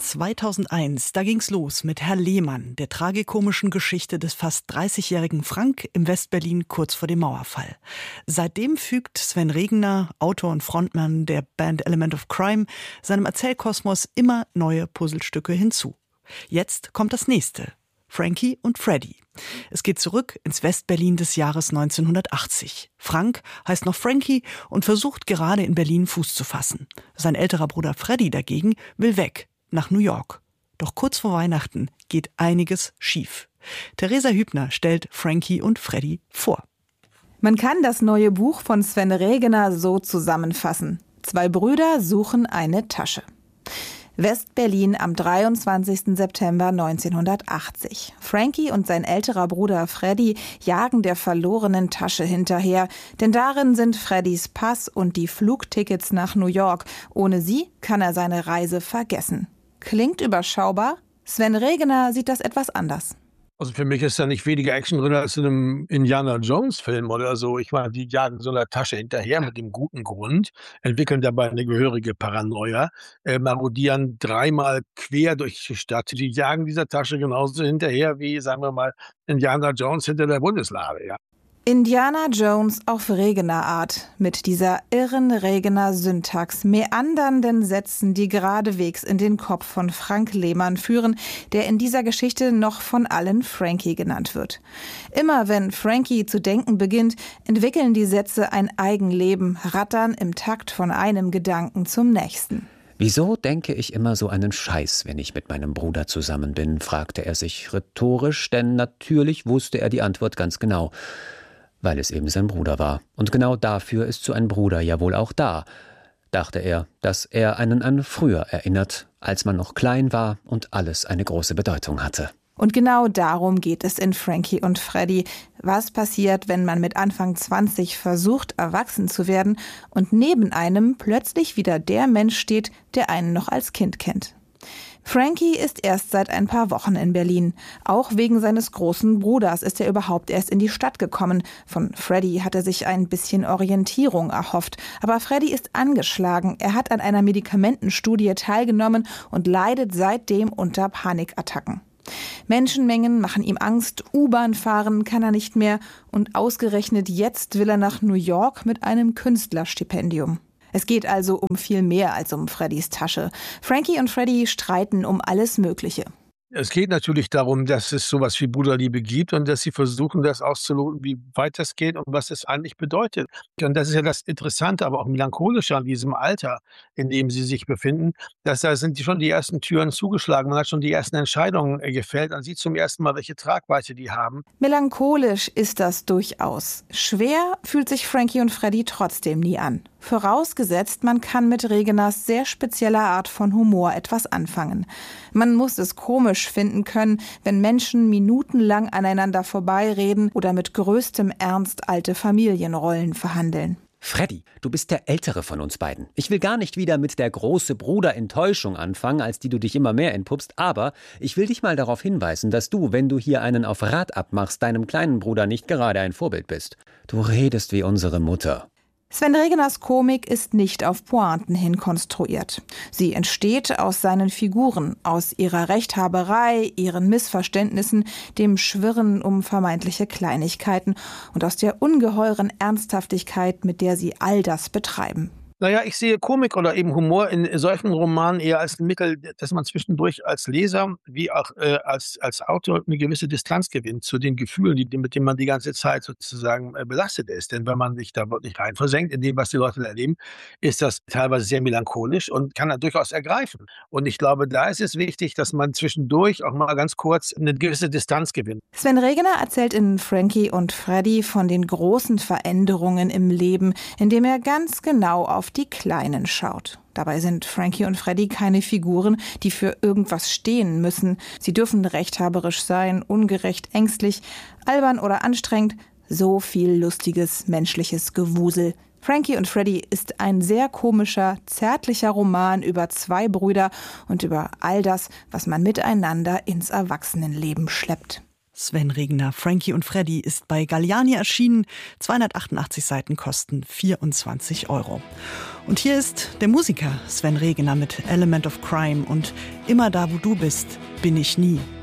2001, da ging's los mit Herr Lehmann, der tragikomischen Geschichte des fast 30-jährigen Frank im Westberlin kurz vor dem Mauerfall. Seitdem fügt Sven Regener, Autor und Frontmann der Band Element of Crime, seinem Erzählkosmos immer neue Puzzlestücke hinzu. Jetzt kommt das nächste: Frankie und Freddy. Es geht zurück ins Westberlin des Jahres 1980. Frank heißt noch Frankie und versucht gerade in Berlin Fuß zu fassen. Sein älterer Bruder Freddy dagegen will weg, nach New York. Doch kurz vor Weihnachten geht einiges schief. Theresa Hübner stellt Frankie und Freddy vor. Man kann das neue Buch von Sven Regener so zusammenfassen: 2 Brüder suchen eine Tasche. Westberlin am 23. September 1980. Frankie und sein älterer Bruder Freddy jagen der verlorenen Tasche hinterher, denn darin sind Freddys Pass und die Flugtickets nach New York. Ohne sie kann er seine Reise vergessen. Klingt überschaubar? Sven Regener sieht das etwas anders. Also für mich ist da nicht weniger Action drin als in einem Indiana-Jones-Film oder so. Ich meine, die jagen so einer Tasche hinterher mit dem guten Grund, entwickeln dabei eine gehörige Paranoia, marodieren 3-mal quer durch die Stadt. Die jagen dieser Tasche genauso hinterher wie, sagen wir mal, Indiana Jones hinter der Bundeslade, ja. Indiana Jones auf Regener-Art, mit dieser irren Regener-Syntax, meandernden Sätzen, die geradewegs in den Kopf von Frank Lehmann führen, der in dieser Geschichte noch von allen Frankie genannt wird. Immer wenn Frankie zu denken beginnt, entwickeln die Sätze ein Eigenleben, rattern im Takt von einem Gedanken zum nächsten. »Wieso denke ich immer so einen Scheiß, wenn ich mit meinem Bruder zusammen bin?« fragte er sich rhetorisch, denn natürlich wusste er die Antwort ganz genau. Weil es eben sein Bruder war. Und genau dafür ist so ein Bruder ja wohl auch da, dachte er, dass er einen an früher erinnert, als man noch klein war und alles eine große Bedeutung hatte. Und genau darum geht es in Frankie und Freddy. Was passiert, wenn man mit Anfang 20 versucht, erwachsen zu werden und neben einem plötzlich wieder der Mensch steht, der einen noch als Kind kennt? Frankie ist erst seit ein paar Wochen in Berlin. Auch wegen seines großen Bruders ist er überhaupt erst in die Stadt gekommen. Von Freddy hat er sich ein bisschen Orientierung erhofft. Aber Freddy ist angeschlagen. Er hat an einer Medikamentenstudie teilgenommen und leidet seitdem unter Panikattacken. Menschenmengen machen ihm Angst, U-Bahn fahren kann er nicht mehr und ausgerechnet jetzt will er nach New York mit einem Künstlerstipendium. Es geht also um viel mehr als um Freddys Tasche. Frankie und Freddy streiten um alles Mögliche. Es geht natürlich darum, dass es sowas wie Bruderliebe gibt und dass sie versuchen, das auszuloten, wie weit das geht und was es eigentlich bedeutet. Und das ist ja das Interessante, aber auch melancholische an diesem Alter, in dem sie sich befinden, dass da sind schon die ersten Türen zugeschlagen, man hat schon die ersten Entscheidungen gefällt, man sieht zum ersten Mal, welche Tragweite die haben. Melancholisch ist das durchaus. Schwer fühlt sich Frankie und Freddy trotzdem nie an. Vorausgesetzt, man kann mit Regeners sehr spezieller Art von Humor etwas anfangen. Man muss es komisch finden können, wenn Menschen minutenlang aneinander vorbeireden oder mit größtem Ernst alte Familienrollen verhandeln. Freddy, du bist der Ältere von uns beiden. Ich will gar nicht wieder mit der große Bruder-Enttäuschung anfangen, als die du dich immer mehr entpuppst, aber ich will dich mal darauf hinweisen, dass du, wenn du hier einen auf Rad abmachst, deinem kleinen Bruder nicht gerade ein Vorbild bist. Du redest wie unsere Mutter. Sven Regeners Komik ist nicht auf Pointen hin konstruiert. Sie entsteht aus seinen Figuren, aus ihrer Rechthaberei, ihren Missverständnissen, dem Schwirren um vermeintliche Kleinigkeiten und aus der ungeheuren Ernsthaftigkeit, mit der sie all das betreiben. Naja, ich sehe Komik oder eben Humor in solchen Romanen eher als ein Mittel, dass man zwischendurch als Leser wie auch als Autor eine gewisse Distanz gewinnt zu den Gefühlen, mit denen man die ganze Zeit sozusagen belastet ist. Denn wenn man sich da wirklich rein versenkt in dem, was die Leute erleben, ist das teilweise sehr melancholisch und kann dann durchaus ergreifen. Und ich glaube, da ist es wichtig, dass man zwischendurch auch mal ganz kurz eine gewisse Distanz gewinnt. Sven Regener erzählt in Frankie und Freddy von den großen Veränderungen im Leben, indem er ganz genau auf die Kleinen schaut. Dabei sind Frankie und Freddy keine Figuren, die für irgendwas stehen müssen. Sie dürfen rechthaberisch sein, ungerecht, ängstlich, albern oder anstrengend. So viel lustiges menschliches Gewusel. Frankie und Freddy ist ein sehr komischer, zärtlicher Roman über 2 Brüder und über all das, was man miteinander ins Erwachsenenleben schleppt. Sven Regner, Frankie und Freddy ist bei Galliani erschienen. 288 Seiten kosten 24 €. Und hier ist der Musiker Sven Regner mit Element of Crime und Immer da, wo du bist, bin ich nie.